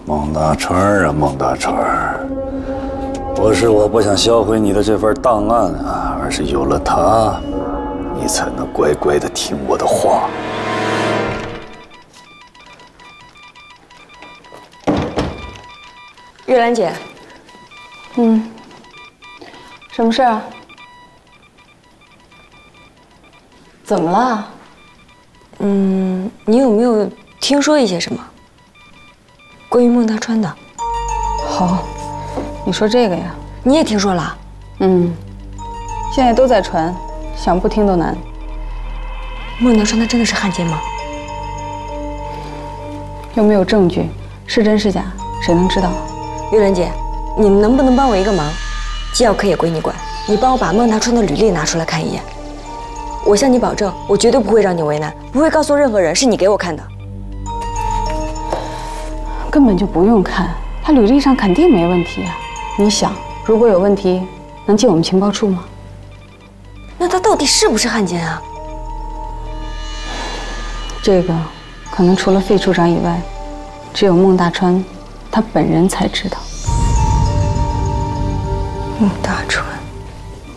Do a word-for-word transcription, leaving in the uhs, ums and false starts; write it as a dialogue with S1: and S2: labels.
S1: 孟大川啊，孟大川，不是我不想销毁你的这份档案啊，而是有了它，你才能乖乖的听我的话。
S2: 玉兰姐，
S3: 嗯，什么事啊？怎么了？
S2: 嗯，你有没有听说一些什么关于孟大川的？
S3: 好，你说这个呀？
S2: 你也听说了？
S3: 嗯，现在都在传，想不听都难。
S2: 孟大川他真的是汉奸吗？
S3: 又没有证据，是真是假，谁能知道？
S2: 玉兰姐，你能不能帮我一个忙？纪要科也归你管，你帮我把孟大川的履历拿出来看一眼。我向你保证，我绝对不会让你为难，不会告诉任何人是你给我看的。
S3: 根本就不用看，他履历上肯定没问题啊。你想，如果有问题，能进我们情报处吗？
S2: 那他到底是不是汉奸啊？
S3: 这个，可能除了费处长以外，只有孟大川他本人才知道。
S2: 孟大川。